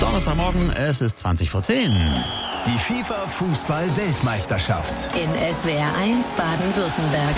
Donnerstagmorgen, es ist 20 vor 10. Die FIFA-Fußball-Weltmeisterschaft. In SWR 1 Baden-Württemberg.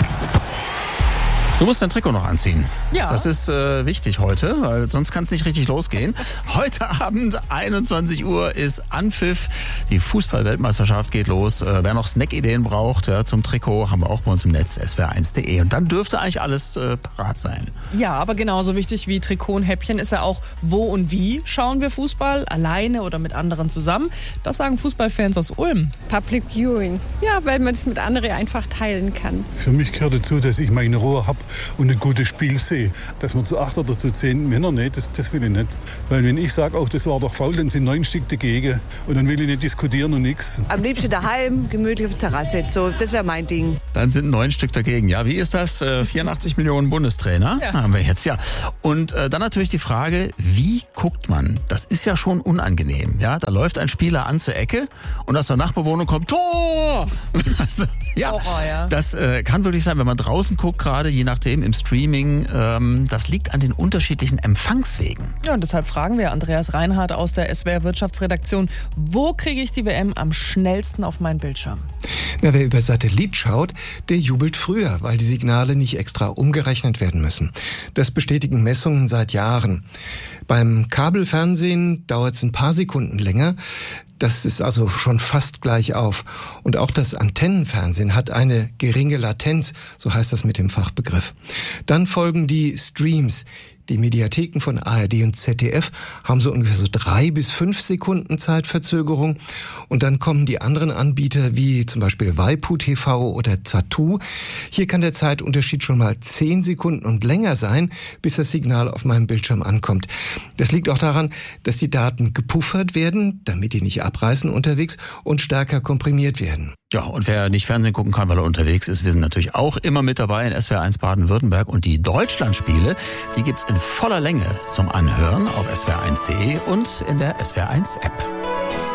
Du musst dein Trikot noch anziehen. Ja. Das ist wichtig heute, weil sonst kann es nicht richtig losgehen. Heute Abend, 21 Uhr, ist Anpfiff. Die Fußball-Weltmeisterschaft geht los. Wer noch Snack-Ideen braucht zum Trikot, haben wir auch bei uns im Netz, swr1.de. Und dann dürfte eigentlich alles parat sein. Ja, aber genauso wichtig wie Trikot und Häppchen ist ja auch, wo und wie schauen wir Fußball, alleine oder mit anderen zusammen. Das sagen Fußballfans aus Ulm. Public Viewing. Ja, weil man es mit anderen einfach teilen kann. Für mich gehört dazu, dass ich meine Ruhe habe und ein gutes Spiel sehe. Dass man zu 8 oder zu 10 Männer, nee, das will ich nicht. Weil wenn ich sage, auch das war doch faul, dann sind 9 Stück dagegen. Und dann will ich nicht diskutieren und nichts. Am liebsten daheim, gemütlich auf der Terrasse. So, das wäre mein Ding. Dann sind 9 Stück dagegen. Ja, wie ist das? 84 Millionen Bundestrainer haben wir jetzt, ja. Und dann natürlich die Frage, wie guckt man? Das ist ja schon unangenehm. Ja, da läuft ein Spieler an zur Ecke und aus der Nachbewohnung kommt Tor! Also, ja, Horror, ja. Das kann wirklich sein, wenn man draußen guckt, gerade je nachdem im Streaming. Das liegt an den unterschiedlichen Empfangswegen. Ja, und deshalb fragen wir Andreas Reinhardt aus der SWR Wirtschaftsredaktion, wo kriege ich die WM am schnellsten auf meinen Bildschirm? Na, wer über Satellit schaut, der jubelt früher, weil die Signale nicht extra umgerechnet werden müssen. Das bestätigen Messungen seit Jahren. Beim Kabelfernsehen dauert es ein paar Sekunden länger. Das ist also schon fast gleich auf. Und auch das Antennenfernsehen hat eine geringe Latenz, so heißt das mit dem Fachbegriff. Dann folgen die Streams. Die Mediatheken von ARD und ZDF haben so ungefähr so 3 bis 5 Sekunden Zeitverzögerung. Und dann kommen die anderen Anbieter wie zum Beispiel waipu.tv oder Zattoo. Hier kann der Zeitunterschied schon mal 10 Sekunden und länger sein, bis das Signal auf meinem Bildschirm ankommt. Das liegt auch daran, dass die Daten gepuffert werden, damit die nicht abreißen unterwegs und stärker komprimiert werden. Ja, und wer nicht Fernsehen gucken kann, weil er unterwegs ist, wir sind natürlich auch immer mit dabei in SWR1 Baden-Württemberg. Und die Deutschlandspiele, die gibt's in voller Länge zum Anhören auf swr1.de und in der SWR1 App.